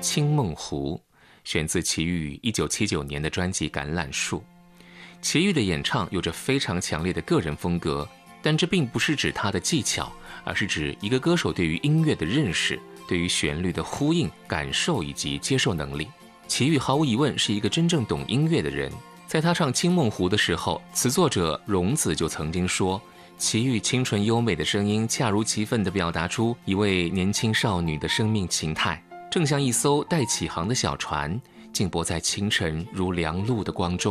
青梦湖》，选自齐豫1979年的专辑《橄榄树》。齐豫的演唱有着非常强烈的个人风格，但这并不是指他的技巧，而是指一个歌手对于音乐的认识，对于旋律的呼应、感受以及接受能力。齐豫毫无疑问是一个真正懂音乐的人。在他唱《青梦湖》的时候，词作者荣子就曾经说，齐豫清纯优美的声音恰如其分地表达出一位年轻少女的生命情态，正像一艘待起航的小船，静泊在清晨如良露的光中。